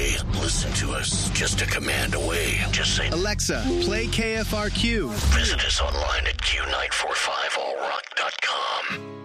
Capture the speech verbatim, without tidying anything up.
way. Listen to us just a command away. Just say, Alexa, play K F R Q. Visit us online at Q nine four five all rock dot com.